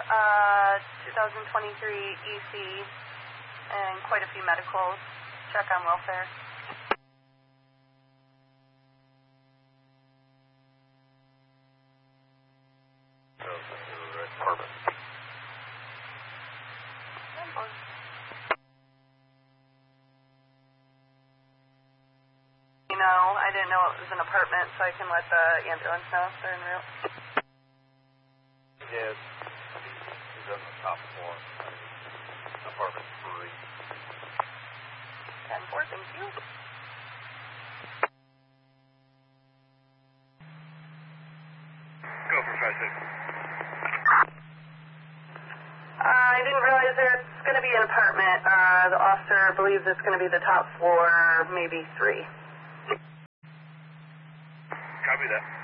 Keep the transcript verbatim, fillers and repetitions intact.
uh, twenty twenty-three E C, and quite a few medicals. Check on welfare. So, this is the red apartment. You know, I didn't know it was an apartment, so I can let the ambulance know if they're en route. Yeah, he's on the top floor. Apartment three. ten four, thank you. Go for five six. Uh, I didn't realize there's going to be an apartment. Uh, the officer believes it's going to be the top floor, maybe three. Copy that.